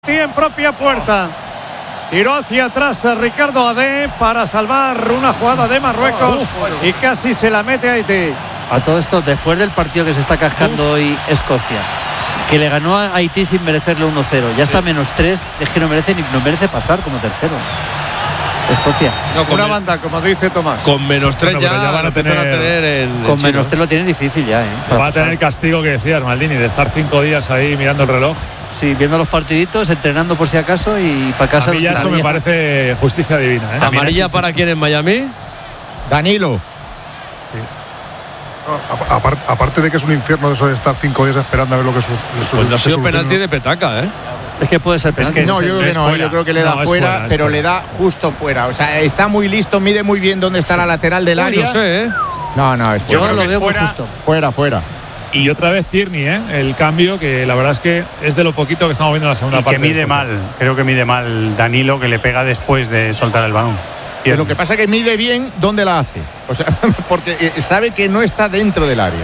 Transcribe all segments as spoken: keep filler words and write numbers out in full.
penalti en propia puerta. Tiró hacia atrás a Ricardo Adé para salvar una jugada de Marruecos y casi se la mete a Haití. A todo esto, después del partido que se está cascando hoy Escocia, que le ganó a Haití sin merecerle uno cero, ya está menos tres, es que no merece ni no merece pasar como tercero. Escocia. No, con una men- banda, como dice Tomás. Con menos tres bueno, ya, ya van a tener, a tener el, con el menos chino. tres lo tienen difícil ya, ¿eh? Va a tener el castigo que decías, Maldini, de estar cinco días ahí mirando el reloj. Sí, viendo los partiditos, entrenando por si acaso y para casa. A mí ya eso me parece justicia divina, ¿eh? ¿Amarilla para quién en Miami? Danilo. Sí. No, aparte, aparte de que es un infierno de eso de estar cinco días esperando a ver lo que sucede. Pues no ha sido penalti de petaca, ¿eh? Es que puede ser penalti. Es que no, yo creo que no, yo creo que le da no, fuera, fuera pero fuera. le da justo fuera. O sea, está muy listo, mide muy bien dónde está la lateral del Uy, área. no sé, ¿eh? No, no, es Yo fuera. lo Es veo muy fuera, justo. Fuera, fuera. Y otra vez Tierney, ¿eh? El cambio, que la verdad es que es de lo poquito que estamos viendo en la segunda y parte. que mide mal, creo que mide mal Danilo, que le pega después de soltar el balón. Pero lo que pasa es que mide bien dónde la hace. O sea, porque sabe que no está dentro del área.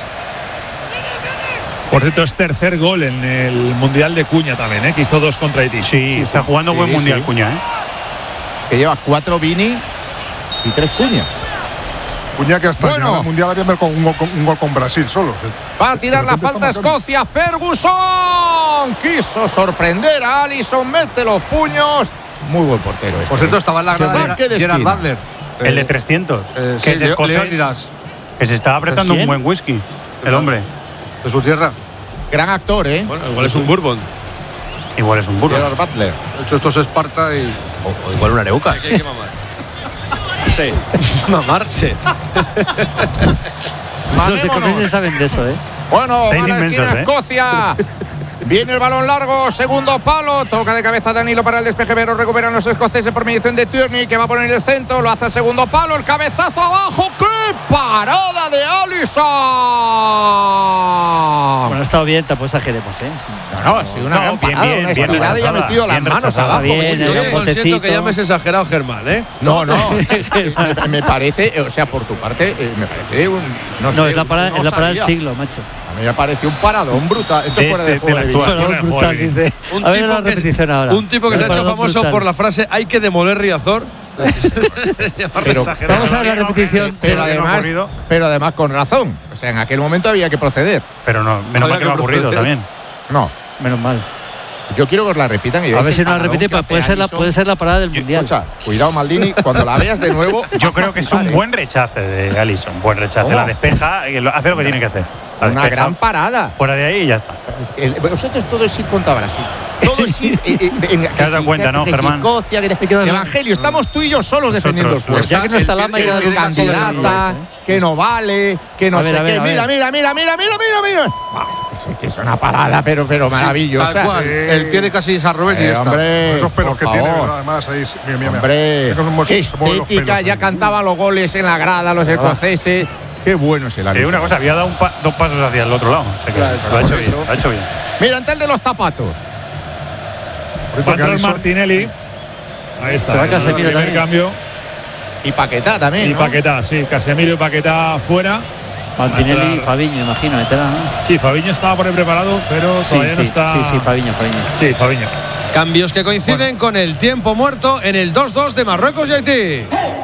Por cierto, es tercer gol en el Mundial de Cuña también, ¿eh? Que hizo dos contra Haití. Sí, sí, está jugando sí, buen sí. Mundial Cuña, ¿eh? Que lleva cuatro Vini y tres Cuña. Cuña que hasta Bueno. el Mundial había marcado un gol, con, un gol con Brasil solo. Va a tirar la De repente falta está marcando. Escocia. Ferguson quiso sorprender a Alisson. Mete los puños. Muy buen portero este. Por cierto, estaba en la grada Saque de Gerard esquina. Butler. El de trescientos, Eh, que sí, es escocés, Leónidas, que se está apretando ¿Quién? un buen whisky, el hombre. de su tierra. Gran actor, ¿eh? Bueno, igual es un bourbon. Igual es un burro. Gerard Butler. De hecho, esto es Esparta y. O igual una areuca. ¿Qué hay que mamar? Sí. Mamarse. Los escoceses saben de eso, ¿eh? Bueno, Estáis va a la inmensos, esquina ¿eh? Escocia. Viene el balón largo, segundo palo. Toca de cabeza Danilo para el despeje, pero recuperan los escoceses por mediación de Tierney, que va a poner el centro. Lo hace el segundo palo, el cabezazo abajo. ¡Qué parada de Alisson! Bueno, ha estado bien, tampoco exageremos, ¿eh? No, no, ha sido una No, gran bien, parada, bien, una bien estirada y ha rechazada, metido las bien manos rechazada. abajo. Bien, muy era bien. un Yo consiento botecito. que llames exagerado, Germán, ¿eh? No, no. me, me parece, o sea, por tu parte, eh, me parece un. No, No, sé, es la parada, no es la parada del sabía. siglo, macho. A mí me parece un paradón brutal. Esto De es fuera de este- juego de la de vista. actual. Bueno, Fuera de brutal, juego, dice. Un A ver tipo la que es- repetición ahora. Un tipo que se ha hecho Paradón famoso brutal. por la frase hay que demoler Riazor. Pero, Vamos a ver la repetición. pero Pero además, ocurrido. pero además con razón. O sea, en aquel momento había que proceder. Pero no, menos mal que no ha ocurrido también. No. Menos mal. Yo quiero que os la repitan. Y A veáis ver si el no la paradón repite, que pues hace puede ser, la, Alisson. puede ser la parada del Mundial. Escucha, cuidado, Maldini, cuando la veas de nuevo. Yo vas a creo que es flipar, un ¿eh? buen rechace de Alisson. Buen rechace. ¿Cómo? La despeja y lo- hace lo que tiene que hacer. La Una despeja gran parada. fuera de ahí y ya está. Es que el- vosotros todo es ir contra Brasil. Todo es ir. eh, eh, en- que has dado si- cuenta, que- ¿no, que si Germán? Escocia, que te- que- Evangelio, estamos tú y yo solos Nosotros, defendiendo el los- fuerte. Ya que no está Lama, Que ya es candidata, que no vale, que no A ver, sé a ver, qué. a ver. Mira, mira, mira, mira, mira, mira, mira. Ah, es que es una parada, pero, pero maravillosa. Tal cual. Eh, El pie de casi San Rubén y Eh, está. hombre, Con esos pelos por que favor. tiene, ¿verdad? Además, ahí. Mira, mira, mira. Hombre, Mira cómo qué se mueven los estética, pelos ya ahí. cantaban los goles en la grada los escoceses. Qué bueno es el Te digo Alisson. una cosa, había dado un pa- dos pasos hacia el otro lado. O sea que Claro, lo ha hecho por bien. eso. Lo ha hecho bien. Mira, ante el de los zapatos. Ahorita Va a que entrar Alisson- Martinelli. Ahí está. Se va el Casemiro primer también. cambio. Y Paquetá también, Y ¿no? Paquetá, sí. Casemiro y Paquetá fuera. Martinelli y Entrar- Fabiño, imagino, meterá, ¿no? Sí, Fabiño estaba por ahí preparado, pero Sí, todavía no sí, está. sí, sí, Fabiño, Fabiño. Sí, Fabiño. Cambios que coinciden con el tiempo muerto en el dos dos de Marruecos y Haití.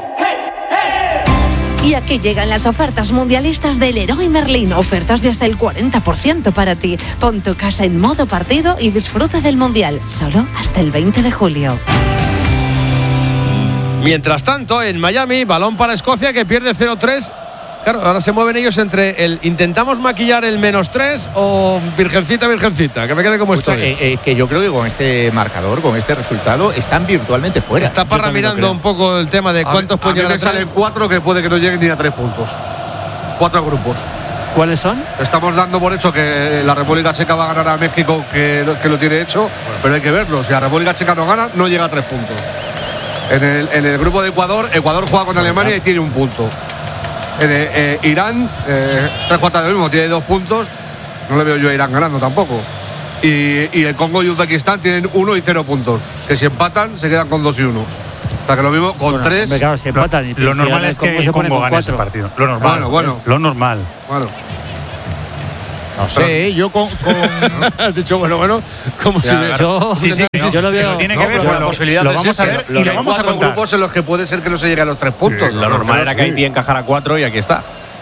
Y aquí llegan las ofertas mundialistas del Leroy Merlin. Ofertas de hasta el cuarenta por ciento para ti. Pon tu casa en modo partido y disfruta del Mundial. Solo hasta el veinte de julio. Mientras tanto, en Miami, balón para Escocia que pierde cero tres. Claro, ahora se mueven ellos entre el intentamos maquillar el menos tres o virgencita, virgencita, que me quede como Escucha, estoy. eh, eh, que yo creo que con este marcador, con este resultado, están virtualmente fuera. Está Parra también lo mirando creo. un poco el tema de A cuántos mí- pueden a mí llegar me a traer. salen cuatro que puede que no lleguen ni a tres puntos. Cuatro grupos. ¿Cuáles son? Estamos dando por hecho que la República Checa va a ganar a México, que, lo- que lo tiene hecho, pero hay que verlo. Si la República Checa no gana, no llega a tres puntos. En el, en el grupo de Ecuador, Ecuador juega con Alemania y tiene un punto. En el- eh, Irán, eh, tres cuartas de lo mismo, tiene dos puntos. No le veo yo a Irán ganando tampoco. Y, y el Congo y Uzbekistán tienen uno y cero puntos. Que si empatan, se quedan con dos y uno. O sea que lo mismo con Bueno, tres. hombre, claro, si Lo, empatan y lo si normal gana es que el el Congo se pone Congo con gane ese cuatro. partido. Lo normal. Bueno, bueno. Lo normal. Bueno, No sé, yo con. con... Has dicho, bueno, bueno, como si. Yo, Sí, sí, yo lo veo. tiene No, que ver pero con la lo, posibilidad lo de vamos a ser ver que y lo hay vamos a cuatro contar. grupos en los que puede ser que no se llegue a los tres puntos. Sí, Lo normal era que sí. Haití encajara cuatro y aquí está.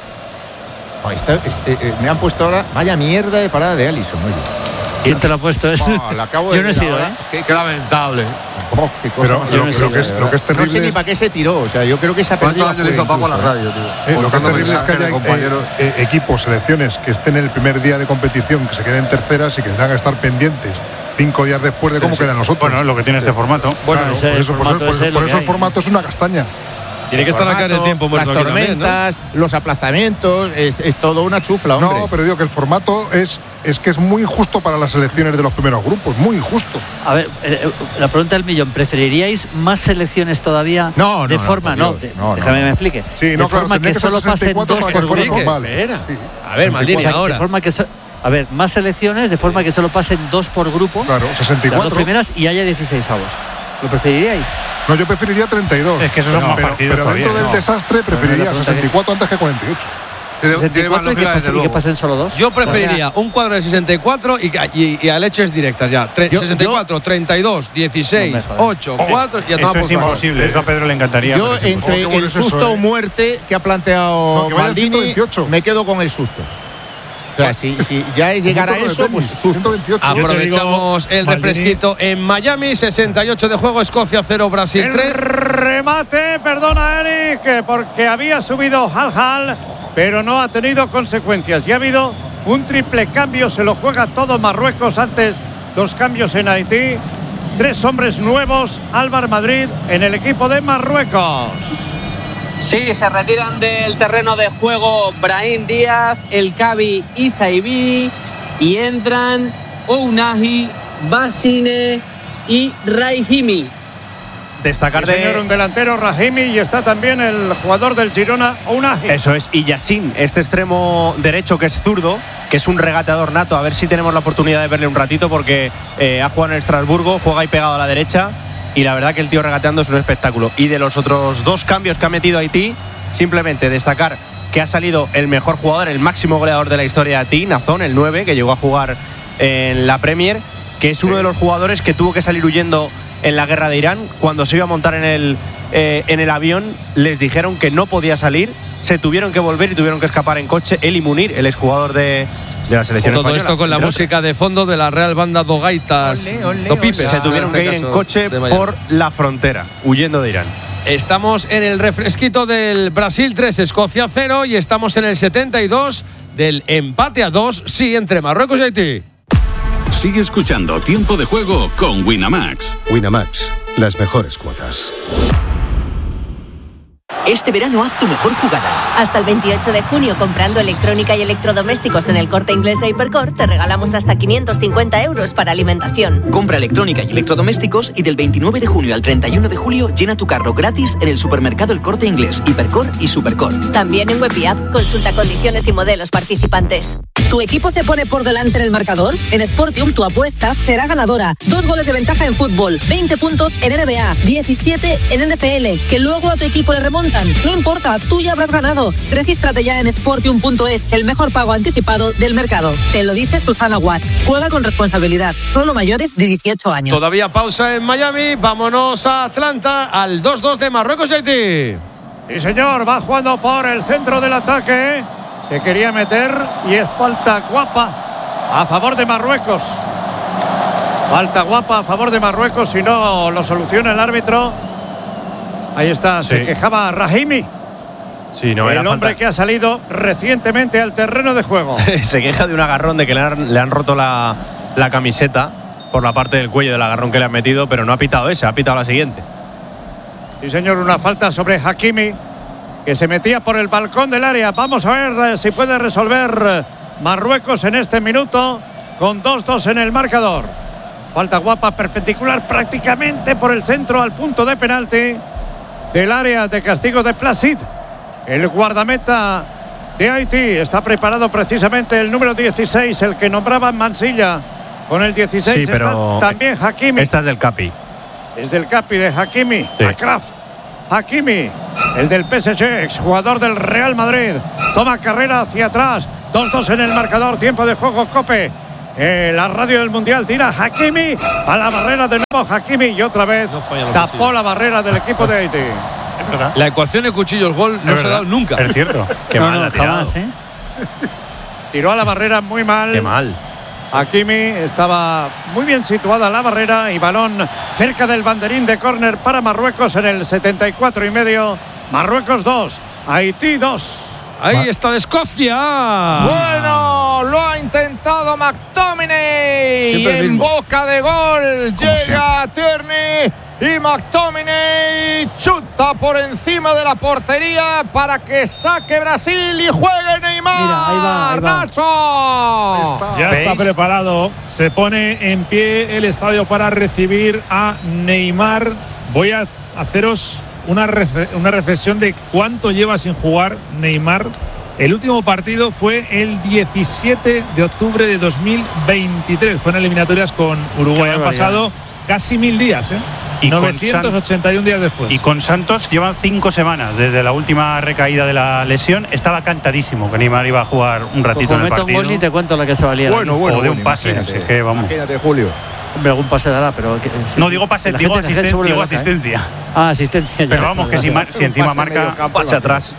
No, está- es- eh, eh, me han puesto ahora. Vaya mierda de parada de Alisson, oye. ¿Quién te lo ha puesto? Es- No, la acabo de yo no he ver sido, ahora. ¿eh? Qué, Qué lamentable. oh, qué cosa Pero más lo, no sé, lo que es, de lo que es verdad. No sé terrible. ni para qué se tiró. O sea, yo creo que se ha perdido. ¿Cuántos años le hizo Paco a la incluso, ¿eh? radio, tío? Eh, lo que es Contando terrible es que mensajes de haya compañeros. eh, eh, equipos, selecciones que estén en el primer día de competición, que se queden terceras y que tengan que estar pendientes cinco días después de cómo quedan nosotros. Bueno, es lo que tiene este formato. Bueno, Claro, ese pues eso, por eso, formato por ese eso- es lo por que eso el hay. formato es una castaña. Tiene que estar acá en el tiempo Las muerto aquí también, ¿no? tormentas, los aplazamientos, es, es todo una chufla, hombre. No, pero digo que el formato es, es que es muy injusto para las selecciones de los primeros grupos, muy injusto. A ver, eh, eh, la pregunta del millón. ¿Preferiríais más selecciones todavía? No, no, de no, forma, por no, Dios, de- no, no, déjame no. me explique. Sí, de no, claro, forma tendría que que ser solo pasen sesenta y cuatro dos para por que fuera grupo. normal. Espera. Sí. A ver, O Maldini, sea, de ahora. forma que so- a ver, más selecciones de forma que solo pasen dos por grupo. Claro, sesenta y Las dos cuatro. primeras y haya dieciséis avos. ¿Lo preferiríais? No, yo preferiría treinta y dos. Es que esos son Pero- más pero, partidos Pero dentro todavía, del ¿no? desastre preferiría La pregunta sesenta y cuatro antes que cuarenta y ocho. Tiene- tiene más sesenta y cuatro y que, lógica, pasen, desde y que luego. pasen solo dos. Yo preferiría un cuadro de sesenta y cuatro y, y, y a leches directas ya. Tre- Yo- sesenta y cuatro, treinta y dos, dieciséis, No me jodas. ocho, cuatro y a Eso tomar es por saco. imposible. Eso a Pedro le encantaría. Yo, por ejemplo. entre Oh, qué bueno el es eso, susto eh. o muerte que ha planteado No, que vaya Maldini, ciento veintiocho. me quedo con el susto. O sea, si, si ya es llegar a Un eso, pues susto. ciento veintiocho. Aprovechamos el Maldini- refresquito en Miami, sesenta y ocho de juego, Escocia cero, Brasil El tres. remate, perdona Eric, porque había subido Hal Hal, pero no ha tenido consecuencias. Y ha habido un triple cambio, se lo juega todo Marruecos antes, dos cambios en Haití, tres hombres nuevos, Álvaro Madrid en el equipo de Marruecos. Sí, se retiran del terreno de juego Brahim Díaz, El Kabi y Saibi y entran Ounahi, Basine y Raihimi. Destacar Sí, señor, un de. delantero Rahimi y está también el jugador del Girona, Ounahi. Eso es, y Yassin, este extremo derecho que es zurdo, que es un regateador nato. A ver si tenemos la oportunidad de verle un ratito porque eh, ha jugado en Estrasburgo, juega ahí pegado a la derecha. Y la verdad que el tío regateando es un espectáculo. Y de los otros dos cambios que ha metido Haití, simplemente destacar que ha salido el mejor jugador, el máximo goleador de la historia de Haití, Nazón, el nueve, que llegó a jugar en la Premier, que es uno de los jugadores que tuvo que salir huyendo en la guerra de Irán. Cuando se iba a montar en el, eh, en el avión, les dijeron que no podía salir, se tuvieron que volver y tuvieron que escapar en coche. Él y Munir, el exjugador de, de la selección Todo española. esto con la Entre música de fondo de la Real Banda do Gaitas. Ole, ole, do Pipes, ole. Se tuvieron en este que ir en caso, coche de Miami. por la frontera, huyendo de Irán. Estamos en el refresquito del Brasil tres, Escocia cero y estamos en el setenta y dos del empate a dos, sí, entre Marruecos y Haití. Sigue escuchando Tiempo de Juego con Winamax. Winamax, las mejores cuotas. Este verano haz tu mejor jugada. Hasta el veintiocho de junio, comprando electrónica y electrodomésticos en el Corte Inglés e Hipercor, te regalamos hasta quinientos cincuenta euros para alimentación. Compra electrónica y electrodomésticos y del veintinueve de junio al treinta y uno de julio llena tu carro gratis en el supermercado El Corte Inglés, Hipercor y Supercor. También en web y app, consulta condiciones y modelos participantes. ¿Tu equipo se pone por delante en el marcador? En Sportium tu apuesta será ganadora. Dos goles de ventaja en fútbol, veinte puntos en N B A, diecisiete en N F L, que luego a tu equipo le remontan. No importa, tú ya habrás ganado. Regístrate ya en sportium punto es, el mejor pago anticipado del mercado. Te lo dice Susana Guas. Juega con responsabilidad, solo mayores de dieciocho años. Todavía pausa en Miami, vámonos a Atlanta al dos dos de Marruecos y Haití. Sí, señor, va jugando por el centro del ataque. Se quería meter y es falta guapa a favor de Marruecos. Falta guapa a favor de Marruecos, si no lo soluciona el árbitro. Ahí está, Sí. se quejaba Rahimi, Sí, no, el era hombre falta. que ha salido recientemente al terreno de juego. Se queja de un agarrón, de que le han, le han roto la, la camiseta por la parte del cuello del agarrón que le han metido, pero no ha pitado esa, ha pitado la siguiente. Sí, señor, una falta sobre Hakimi, que se metía por el balcón del área. Vamos a ver eh, si puede resolver eh, Marruecos en este minuto con dos dos en el marcador. Falta guapa, perpendicular prácticamente por el centro al punto de penalti del área de castigo de Placid. El guardameta de Haití está preparado precisamente el número dieciséis, el que nombraba Mansilla. Con el dieciséis Sí, pero está también Hakimi. Esta es del Capi. Es del Capi de Hakimi, Sí. Akraf. Hakimi, el del P S G, exjugador del Real Madrid. Toma carrera hacia atrás. dos dos en el marcador, tiempo de juego, Cope. Eh, la radio del Mundial tira Hakimi a la barrera de nuevo Hakimi y otra vez no tapó cuchillos. La barrera del equipo de Haití. La ecuación de cuchillos gol no se ha dado nunca. Es cierto. Qué no, mal no, ha tirado. jamás, ¿eh? Tiró a la barrera muy mal. Qué mal. Hakimi estaba muy bien situada la barrera y balón cerca del banderín de córner para Marruecos en el setenta y cuatro y medio. Marruecos dos, Haití dos. Ahí está de Escocia. Bueno, lo ha intentado McTominay. Y en boca de gol llega Tierney. Y McTominay chuta por encima de la portería para que saque Brasil y juegue Neymar. Mira, ahí va, ahí va. Nacho. Ya está preparado. Se pone en pie el estadio para recibir a Neymar. Voy a haceros una, ref- una reflexión de cuánto lleva sin jugar Neymar. El último partido fue el diecisiete de octubre de dos mil veintitrés. Fue en eliminatorias con Uruguay. Han pasado casi mil días, ¿eh? Y novecientos ochenta y uno días después. Y con Santos llevan cinco semanas desde la última recaída de la lesión. Estaba cantadísimo que Neymar iba a jugar un ratito pues en el partido. Un gol ni te cuento la que se valía. Bueno, bueno, o de bueno, un pase. imagínate, Es que vamos. Imagínate, Julio. Hombre, algún pase dará, pero que, sí, no digo pase, la digo, gente, asisten, digo digo loca, asistencia. ¿eh? Ah, asistencia. Pero vamos, que si, mar, si encima pase marca, campo, pase atrás.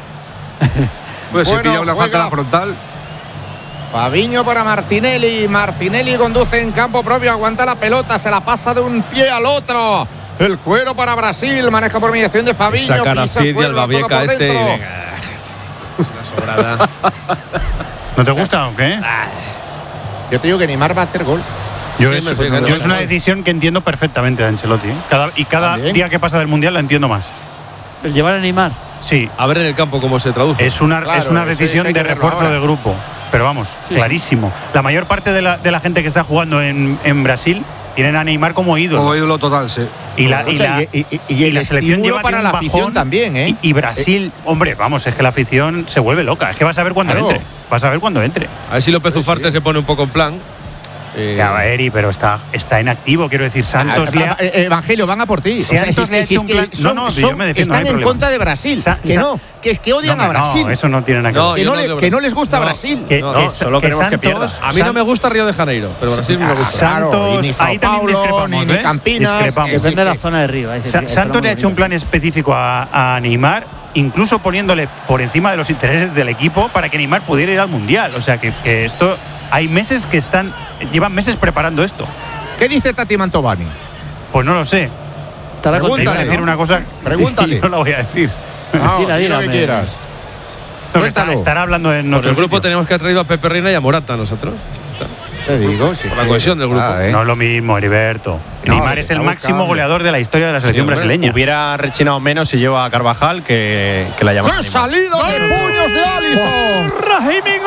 Pues Bueno, si pilla una juega. falta en la frontal. Fabiño para Martinelli. Martinelli conduce en campo propio, aguanta la pelota, se la pasa de un pie al otro. El cuero para Brasil, maneja por mediación de Fabiño. Sacar a pisa el Cid y cuero, al la toca Babieca por este. dentro. Venga, esto es una sobrada. ¿No te gusta o qué? Yo te digo que Neymar va a hacer gol. Yo, Sí, es, me fui, yo no, es no, una no. decisión que entiendo perfectamente de Ancelotti. ¿eh? Cada, y cada También. día que pasa del Mundial la entiendo más. El llevar a Neymar. Sí, A ver en el campo cómo se traduce. es una, Claro, es una eso- decisión eso hay de que verlo refuerzo ahora. de grupo. Pero vamos, Sí, clarísimo. La mayor parte de la, de la gente que está jugando en, en Brasil tienen a Neymar como ídolo. Como ídolo total, sí. Y la, y O sea, la, y- y- y y el la selección estímulo lleva para tiene la un afición bajón. también, ¿eh? Y, y Brasil, hombre, vamos, es que la afición se vuelve loca. Es que vas a ver cuando Claro. entre. Vas a ver cuando entre. A ver si López Ufarte se pone un poco en plan. Eh, Ya va, Eri, pero está, está en activo. Quiero decir, Santos Ah, le ha- eh, Evangelio, van a por ti. O sea, Santos si es le ha que- si hecho es un plan- que son- no, no, son- yo me defiendo, no están hay en problema. contra de Brasil. Sa- que sa- no, que es que odian No, a hombre, Brasil. No, eso no tiene nada que No, ver. que, yo no no le- odio que no Brasil. les gusta No. Brasil. Que- No, que no, Sa- solo que queremos que pierda. Santos- A mí no me gusta Río de Janeiro, pero Brasil me Ah, gusta. claro, Santos, y ni Sao ahí también Paulo, discrepamos, ni, ni ¿ves? Campinas. Discrepamos. que sí Depende de la que- zona de arriba. ahí se- Sa- ahí Santos le ha está hecho un muy plan específico a, a Neymar, incluso poniéndole por encima de los intereses del equipo para que Neymar pudiera ir al Mundial. O sea que, que esto, hay meses que están, llevan meses preparando esto. ¿Qué dice Tati Mantovani? Pues no lo sé. Estará Te iba a Pregúntale, decir ¿no? una cosa Pregúntale. y no la voy a decir. No, Dila, di dila, lo que me- quieras. No, que está- Cuéntalo. estará hablando en Por otro el grupo sitio. tenemos que haber traído a Pepe Reina y a Morata nosotros. Está. Te digo, sí. Por la cohesión del grupo. Ah, ¿eh? No es lo mismo, Heriberto. No, Neymar que es el está máximo buscando. goleador de la historia de la selección Sí, hombre. brasileña. Hubiera rechinado menos si lleva a Carvajal que, que la llamada. ¡Qué salido de puños de Alisson! Rahimi,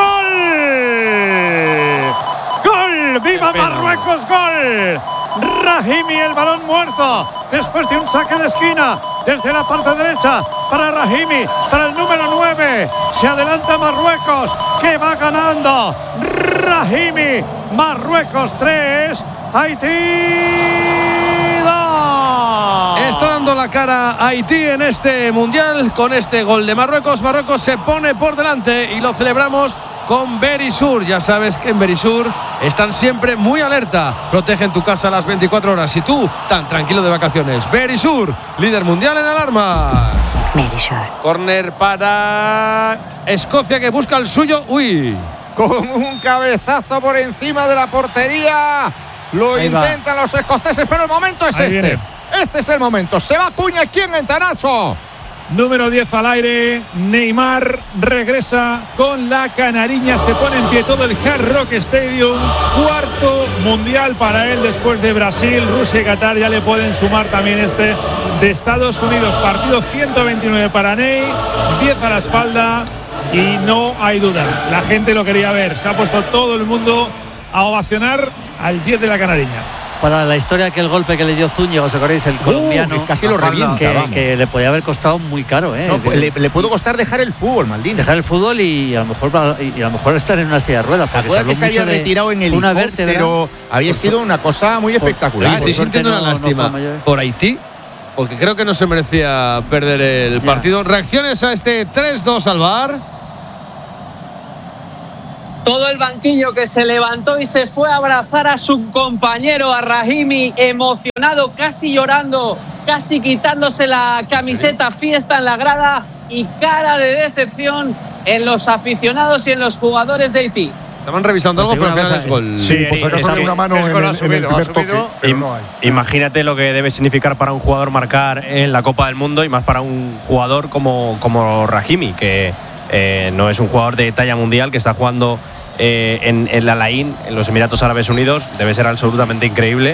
gol. Gol, viva Marruecos, gol. Rahimi, el balón muerto después de un saque de esquina desde la parte derecha para Rahimi, para el número nueve. Se adelanta Marruecos, que va ganando. Rahimi, Marruecos tres, Haití dos. Está dando la cara a Haití en este mundial con este gol de Marruecos. Marruecos se pone por delante y lo celebramos con Verisur. Ya sabes que en Verisur están siempre muy alerta. Protegen tu casa a las veinticuatro horas y tú tan tranquilo de vacaciones. Verisur, líder mundial en alarma. Verisur. Corner para Escocia, que busca el suyo. Uy. Con un cabezazo por encima de la portería. Lo Ahí va. intentan los escoceses, pero el momento es Ahí este. viene. Este es el momento. Se va Cuña. ¿Quién entra, Nacho? Número diez al aire, Neymar regresa con la canariña, se pone en pie todo el Hard Rock Stadium, cuarto mundial para él después de Brasil, Rusia y Qatar, ya le pueden sumar también este de Estados Unidos, partido ciento veintinueve para Ney, diez a la espalda y no hay dudas, la gente lo quería ver, se ha puesto todo el mundo a ovacionar al diez de la canariña. Para la historia que el golpe que le dio Zúñiga, ¿os acordáis? El colombiano. Uh, casi lo revienta, que, vamos. que le podía haber costado muy caro, ¿eh? No, pues le, le pudo costar dejar el fútbol, maldito. Dejar el fútbol y a lo mejor y a lo mejor estar en una silla de ruedas. porque Acuérdate que se habló había mucho de retirado en una helicóptero. vértebra. Había sido una cosa muy espectacular. Oye, estoy suerte sintiendo no- una no fue lástima mayor. por Haití, porque creo que no se merecía perder el Ya. partido. Reacciones a este tres dos al V A R. todo el banquillo que se levantó y se fue a abrazar a su compañero, a Rahimi, emocionado, casi llorando, casi quitándose la camiseta, fiesta en la grada y cara de decepción en los aficionados y en los jugadores de Haití. Estaban revisando algo, pero al final es gol. Sí, pues acaso hay una mano en el, en el primer toque, pero no hay. Imagínate lo que debe significar para un jugador marcar en la Copa del Mundo y más para un jugador como, como Rahimi, que eh, no es un jugador de talla mundial, que está jugando eh, en, en la Al-Ain, en los Emiratos Árabes Unidos. Debe ser absolutamente increíble.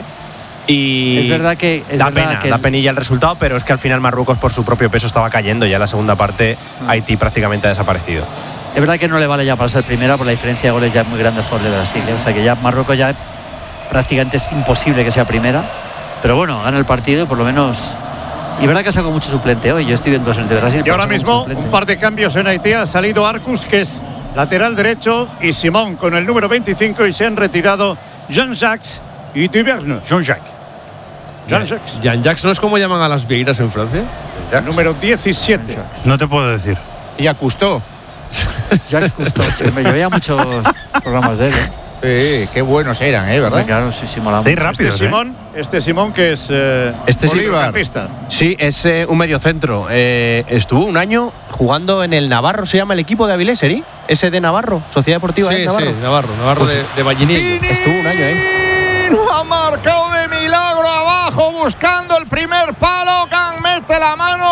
Y es verdad que es da verdad pena, que da el... penilla el resultado, pero es que al final Marruecos por su propio peso estaba cayendo. Ya en la segunda parte Haití prácticamente ha desaparecido. Es verdad que no le vale ya para ser primera, por la diferencia de goles ya es muy grande por el de Brasil, ¿eh? O sea que ya Marruecos ya prácticamente es imposible que sea primera. Pero bueno, gana el partido y por lo menos. Y es verdad que ha sacado mucho suplente hoy. Yo estoy viendo el de Brasil. Y ahora mismo un par de cambios en Haití. Ha salido Arcus, que es lateral derecho, y Simón con el número veinticinco, y se han retirado Jean-Jacques y Duverne. Jean-Jacques. Jean-Jacques. Jean-Jacques no es como llaman a las vieiras en Francia. Número diecisiete. No te puedo decir. Y a Cousteau. Jacques Cousteau, sí, me llevaba muchos programas de él, ¿eh? Sí, qué buenos eran, ¿eh? ¿Verdad? Claro, sí, sí, molaba. Este Simón, este Simón que es eh, Este sí, mediocampista. Sí, es eh, un mediocentro. Eh, estuvo un año jugando en el Navarro, se llama el equipo de Avilés, ¿eh? Ese de Navarro, Sociedad Deportiva. Sí, ¿eh? Navarro. sí, Navarro, Navarro Pues, de, de Vallinillo. Estuvo un año ahí. Ha marcado de milagro abajo, buscando el primer palo. Can mete la mano,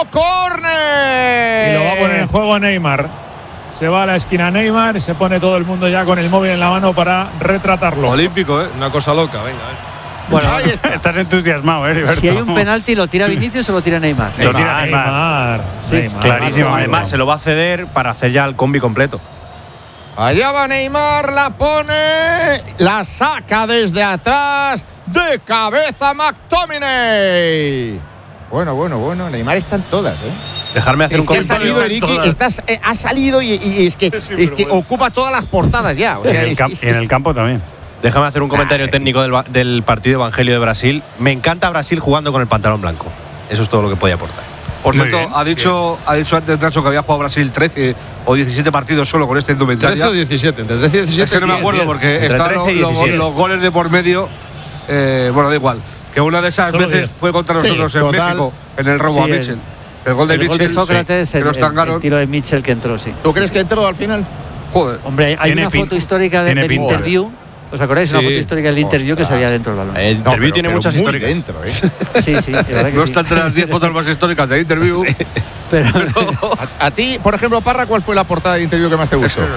córner. Y lo va a poner en juego Neymar. Se va a la esquina Neymar y se pone todo el mundo ya con el móvil en la mano para retratarlo. Olímpico, ¿eh? Una cosa loca, venga. Eh. Bueno, Ahí está. Estás entusiasmado, ¿eh, Heriberto? si hay un penalti, ¿lo tira Vinicius o lo tira Neymar? Lo tira Neymar. Neymar. Sí, Neymar. Clarísimo. Además, se lo va a ceder para hacer ya el combi completo. Allá va Neymar, la pone, la saca desde atrás, de cabeza McTominay. Bueno, bueno, bueno, Neymar está en todas, ¿eh? Dejarme hacer Es un que ha comentario. salido, Eriki, estás, eh, ha salido y, y es que, es que ocupa todas las portadas ya. O sea, En el, es- cam- es- y en el campo también. Déjame hacer un comentario técnico del, ba- del partido Evangelio de Brasil. Me encanta Brasil jugando con el pantalón blanco. Eso es todo lo que podía aportar. Por Muy cierto, bien, ha dicho, ha dicho antes Nacho que había jugado Brasil trece o diecisiete partidos solo con este indumentaria. trece o diecisiete, entre trece y diecisiete. Es que no me acuerdo diez, porque Entre están trece y los, los- diecisiete. los goles de por medio. Eh, bueno, da igual. Que una de esas Solo veces diez. fue contra Sí, nosotros en total. México, en el robo Sí, a el- Mitchell. El, gol de El gol Mitchell. de Sócrates, sí, el, que nos el- tangaron. el tiro de Mitchell que entró, sí. ¿Tú crees que entró al final? Joder. Hombre, hay Tiene una pin- foto histórica de- tiene del pinta. interview. ¿Os acordáis? Una Sí. foto histórica del interview que se veía dentro del balón. El No, interview pero- tiene pero muchas muy históricas. dentro, ¿eh? Sí, sí, la verdad que No sí. está entre las diez fotos más históricas del interview. Pero, A, a ti, por ejemplo, Parra, ¿cuál fue la portada de interview que más te gustó?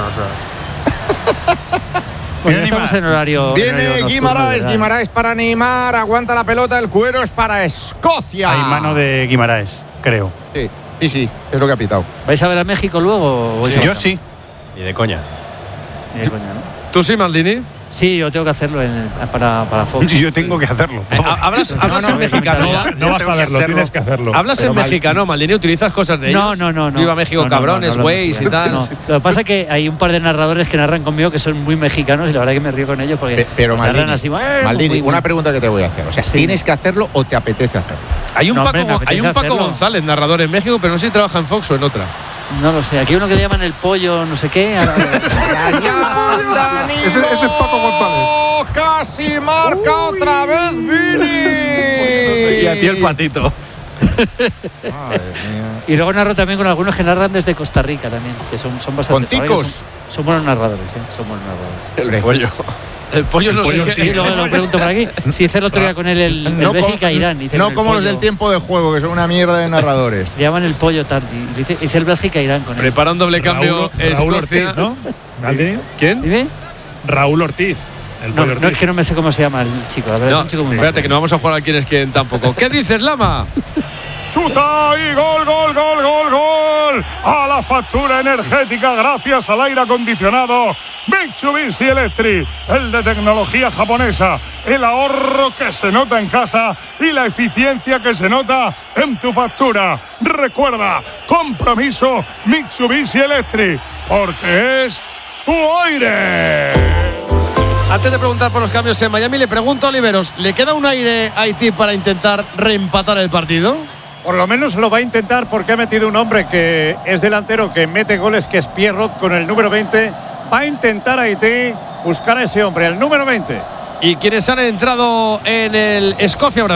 bueno, Viene estamos Neymar. en horario. en horario Viene nocturno, Guimaraes, ¿verdad? Guimaraes para Neymar, aguanta la pelota, el cuero es para Escocia. Hay mano de Guimaraes, creo. Sí, sí, sí, es lo que ha pitado. ¿Vais a ver a México luego? o vais a Yo ver? sí. Y de coña. Ni de coña, ¿no? ¿Tú sí, Maldini? Sí, yo tengo que hacerlo en- para, para Fox. Yo tengo que hacerlo. Ha- Hablas, hablas no, en no, mexicano. no, No vas a verlo, tienes que hacerlo. Hablas Pero en mal- mexicano, Maldini. ¿Utilizas cosas de ellos? No, no, no, no. Viva México, No, no, cabrones, no, no, güeyes y no, tal. no. Lo que pasa es que hay un par de narradores que narran conmigo que son muy mexicanos y la verdad que me río con ellos porque Pe- Pero narran Maldini, así. "Eh", Maldini, muy- muy- una pregunta que te voy a hacer. O sea, Sí. ¿tienes que hacerlo o te apetece hacerlo? Hay un No, Paco, hombre, me hay apetece un Paco hacerlo. González, narrador en México, pero no sé si trabaja en Fox o en otra. No lo sé. Aquí hay uno que le llaman el pollo, no sé qué. Allá, Danilo. Ese, ese es Paco González. Casi marca otra vez Vini. Y a ti el patito. Madre mía. Y luego narro también con algunos que narran desde Costa Rica también, que son, son bastante. ¿Con la verdad que ticos? Son, son buenos narradores, ¿eh? Son buenos narradores. El pollo. El pollo no sé qué. Sí, luego lo pregunto por aquí. Si hice el otro día con él el, el No Bélgica-Irán. como, no como los del tiempo de juego, que son una mierda de narradores. Le llaman el pollo tarde. Hice, hice el Bélgica-Irán con él. Prepara un doble cambio Raúl, Raúl Escocia. Ortiz, ¿no? ¿Maldini? ¿Quién? ¿Dime? Raúl Ortiz. El No, pollo no, Ortiz. es que no me sé cómo se llama el chico. La verdad No, es un chico muy espérate, majo. que no vamos a jugar a quién es quién tampoco. ¿Qué dices, Lama? Chuta y gol, gol, gol, gol, gol. A la factura energética gracias al aire acondicionado Mitsubishi Electric, el de tecnología japonesa, el ahorro que se nota en casa y la eficiencia que se nota en tu factura. Recuerda, compromiso Mitsubishi Electric, porque es tu aire. Antes de preguntar por los cambios en Miami, le pregunto a Oliveros, ¿le queda un aire a Haití para intentar reempatar el partido? Por lo menos lo va a intentar porque ha metido un hombre que es delantero, que mete goles, que es Pierrot con el número veinte, Va a intentar Haití buscar a ese hombre, el número veinte. Y quienes han entrado en el Escocia